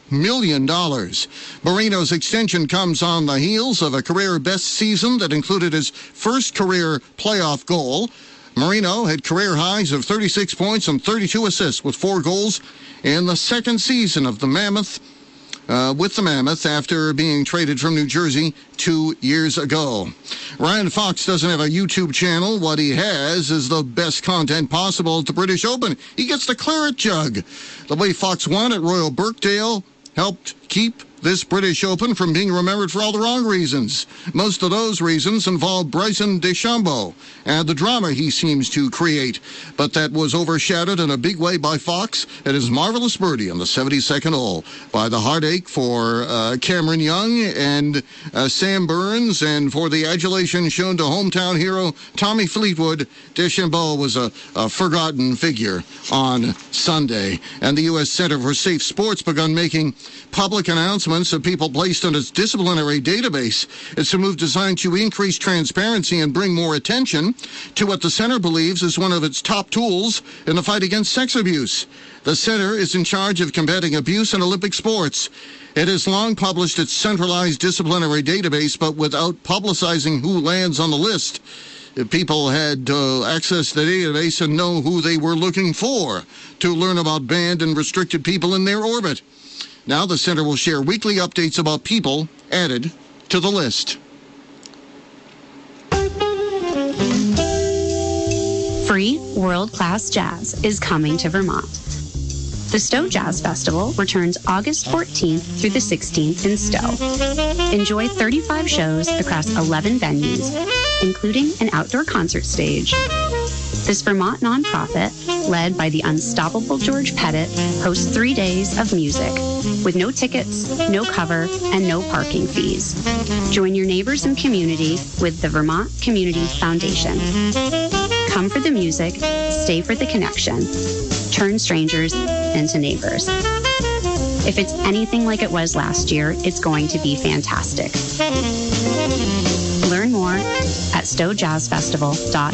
million. Marino's extension comes on the heels of a career-best season that included his first career playoff goal. Marino had career highs of 36 points and 32 assists with 4 goals in the second season of the Mammoth, with the Mammoth after being traded from New Jersey 2 years ago. Ryan Fox doesn't have a YouTube channel. What he has is the best content possible at the British Open. He gets the claret jug. The way Fox won at Royal Birkdale helped keep this British Open from being remembered for all the wrong reasons. Most of those reasons involve Bryson DeChambeau and the drama he seems to create. But that was overshadowed in a big way by Fox at his marvelous birdie on the 72nd hole, by the heartache for Cameron Young and Sam Burns, and for the adulation shown to hometown hero Tommy Fleetwood. DeChambeau was a forgotten figure on Sunday. And the U.S. Center for Safe Sports begun making public announcements of people placed on its disciplinary database. It's a move designed to increase transparency and bring more attention to what the center believes is one of its top tools in the fight against sex abuse. The center is in charge of combating abuse in Olympic sports. It has long published its centralized disciplinary database, but without publicizing who lands on the list. People had to access the database and know who they were looking for to learn about banned and restricted people in their orbit. Now the center will share weekly updates about people added to the list. Free world-class jazz is coming to Vermont. The Stowe Jazz Festival returns August 14th through the 16th in Stowe. Enjoy 35 shows across 11 venues, including an outdoor concert stage. This Vermont nonprofit, led by the unstoppable George Pettit, hosts 3 days of music with no tickets, no cover, and no parking fees. Join your neighbors and community with the Vermont Community Foundation. Come for the music, stay for the connection. Turn strangers into neighbors. If it's anything like it was last year, it's going to be fantastic. Learn more at stowejazzfestival.com.